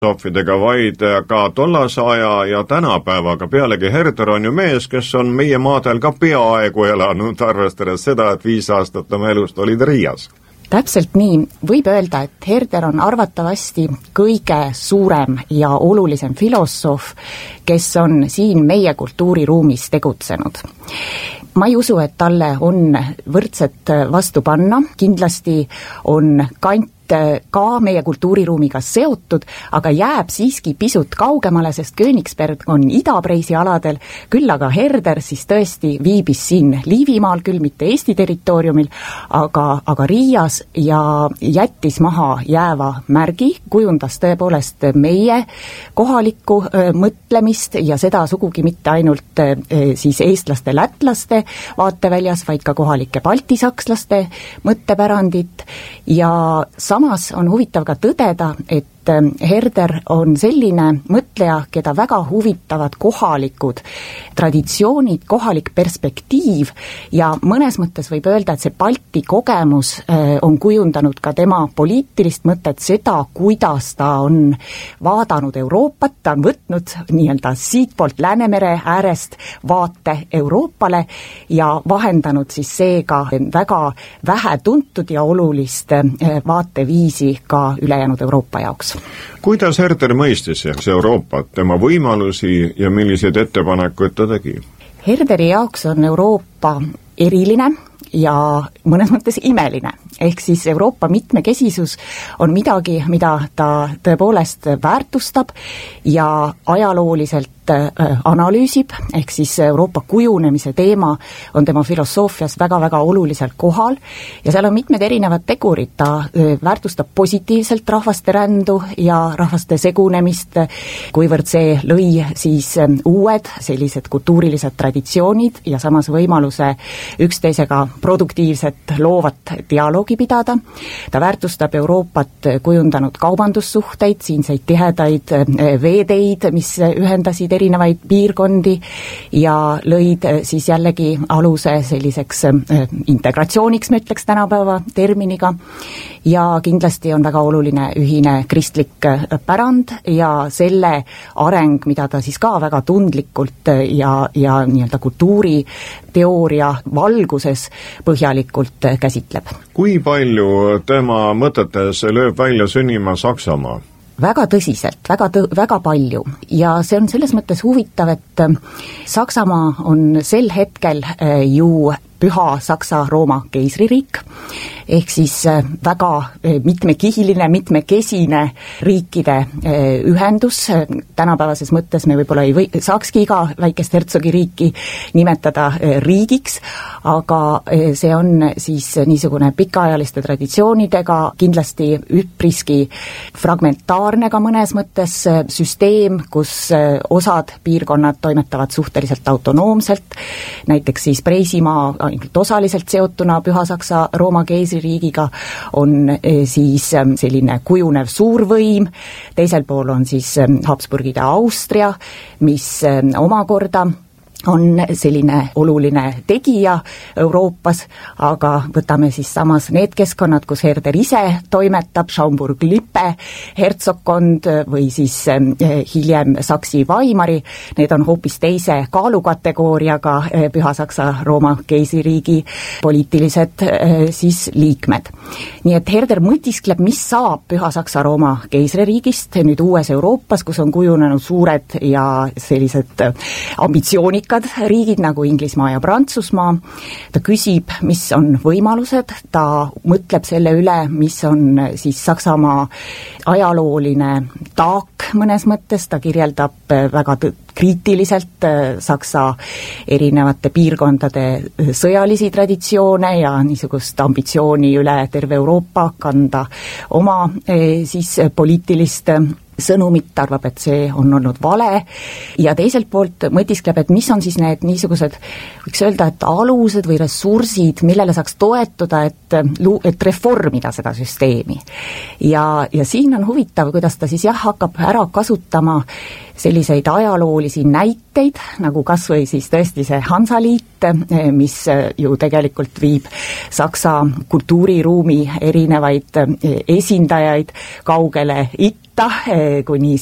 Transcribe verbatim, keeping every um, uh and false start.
filosoofidega, vaid ka tollase aja ja tänapäevaga. Pealegi Herder on ju mees, kes on meie maadel ka peaaegu elanud, arvestades seda, et viis aastat oma elust olid Riias. Täpselt nii. Võib öelda, et Herder on arvatavasti kõige suurem ja olulisem filosoof, kes on siin meie kultuuriruumis tegutsenud. Ma ei usu, et talle on võrdset vastu panna. Kindlasti on Kant ka meie kultuuriruumiga seotud, aga jääb siiski pisut kaugemale, sest Königsberg on Ida-Preisi aladel, küll aga Herder siis tõesti viibis siin Liivimaal, küll mitte Eesti territooriumil, aga, aga Riias ja jättis maha jääva märgi, kujundas tõepoolest meie kohalikku öö, mõtlemist ja seda sugugi mitte ainult öö, siis eestlaste, lätlaste vaateväljas, vaid ka kohalike baltisakslaste mõttepärandit ja samas on huvitav ka tõdeda, et Herder on selline mõtleja, keda väga huvitavad kohalikud traditsioonid, kohalik perspektiiv ja mõnes mõttes võib öelda, et see Balti kogemus on kujundanud ka tema poliitilist mõtet, seda, kuidas ta on vaadanud Euroopat, ta on võtnud nii-öelda siitpoolt Läänemere äärest vaate Euroopale ja vahendanud siis seega väga vähe tuntud ja olulist vaateviisi ka ülejäänud Euroopa jaoks. Kuidas Herder mõistis Euroopat, tema võimalusi ja milliseid ettepanekuid ta tegi? Herderi jaoks on Euroopa eriline ja mõnes mõttes imeline. Ehk siis Euroopa mitmekesisus on midagi, mida ta tõepoolest väärtustab ja ajalooliselt analüüsib, ehk siis Euroopa kujunemise teema on tema filosoofias väga-väga oluliselt kohal ja seal on mitmed erinevad tegurid, ta väärtustab positiivselt rahvaste rändu ja rahvaste segunemist, kuivõrd see lõi siis uued sellised kultuurilised traditsioonid ja samas võimaluse üksteisega produktiivset loovat dialoogi pidada. Ta väärtustab Euroopat kujundanud kaubandussuhteid, siinseid tihedaid veeteid, mis ühendasid erinevaid piirkondi ja lõid siis jällegi aluse selliseks integratsiooniks, me ütleks tänapäeva terminiga, ja kindlasti on väga oluline ühine kristlik pärand ja selle areng, mida ta siis ka väga tundlikult ja, ja nii-öelda kultuuriteooria valguses põhjalikult käsitleb. Kui palju tema mõtetes lööb välja sünnima Saksamaa? Väga tõsiselt, väga, tõ- väga palju ja see on selles mõttes huvitav, et Saksamaa on sel hetkel ju püha Saksa-Rooma keisririik, ehk siis väga mitmekihiline, mitmekesine riikide ühendus. Tänapäevases mõttes me võib-olla ei või, saakski iga väikest hertsogi riiki nimetada riigiks, aga see on siis niisugune pikaajaliste traditsioonidega, kindlasti üpriski fragmentaarne ka mõnes mõttes süsteem, kus osad piirkonnad toimetavad suhteliselt autonoomselt, näiteks siis Preisimaa ainult osaliselt seotuna Püha Saksa-Rooma keisririigiga on siis selline kujunev suurvõim, teisel pool on siis Habsburgide Austria, mis omakorda on selline oluline tegija Euroopas, aga võtame siis samas need keskkonnad, kus Herder ise toimetab, Schaumburg-Lippe hertsogkond või siis hiljem Saksi-Weimari, need on hoopis teise kaalukategooriaga Püha Saksa-Rooma keisririigi poliitilised siis liikmed. Nii et Herder mõtiskleb, mis saab Püha Saksa-Rooma keisririigist nüüd uues Euroopas, kus on kujunenud suured ja sellised ambitsioonikad riigid nagu Inglismaa ja Prantsusmaa. Ta küsib, mis on võimalused, ta mõtleb selle üle, mis on siis Saksamaa ajalooline taak mõnes mõttes, ta kirjeldab väga t- kriitiliselt Saksa erinevate piirkondade sõjalisi traditsioone ja niisugust ambitsiooni üle terve Euroopa kanda oma siis poliitilist sõnumit, arvab, et see on olnud vale ja teiselt poolt mõtiskleb, et mis on siis need niisugused, võiks öelda, et alused või ressursid, millele saaks toetuda, et, et reformida seda süsteemi. Ja, ja siin on huvitav, kuidas ta siis jah, hakkab ära kasutama selliseid ajaloolisi näiteid, nagu kas või siis tõesti see Hansaliit, mis ju tegelikult viib Saksa kultuuriruumi erinevaid esindajaid kaugele itta, kuni